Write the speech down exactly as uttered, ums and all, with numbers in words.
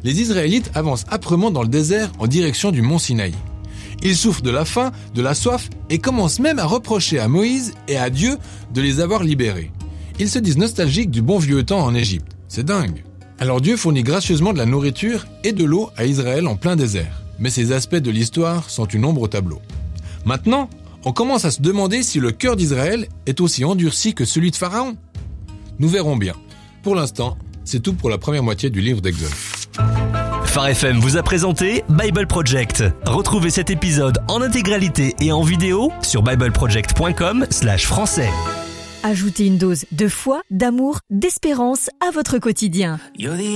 les Israélites avancent âprement dans le désert en direction du mont Sinaï. Ils souffrent de la faim, de la soif et commencent même à reprocher à Moïse et à Dieu de les avoir libérés. Ils se disent nostalgiques du bon vieux temps en Égypte. C'est dingue. Alors Dieu fournit gracieusement de la nourriture et de l'eau à Israël en plein désert. Mais ces aspects de l'histoire sont une ombre au tableau. Maintenant, on commence à se demander si le cœur d'Israël est aussi endurci que celui de Pharaon. Nous verrons bien. Pour l'instant, c'est tout pour la première moitié du livre d'Exode. Phare F M vous a présenté Bible Project. Retrouvez cet épisode en intégralité et en vidéo sur bibleproject point com slash français. Ajoutez une dose de foi, d'amour, d'espérance à votre quotidien.